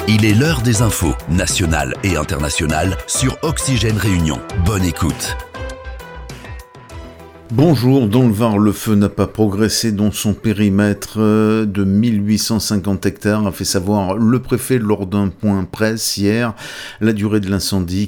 Il est l'heure des infos, nationales et internationales, sur Oxygène Réunion. Bonne écoute. Bonjour, dans le Var, le feu n'a pas progressé dans son périmètre de 1850 hectares, a fait savoir le préfet lors d'un point presse hier. La durée de l'incendie,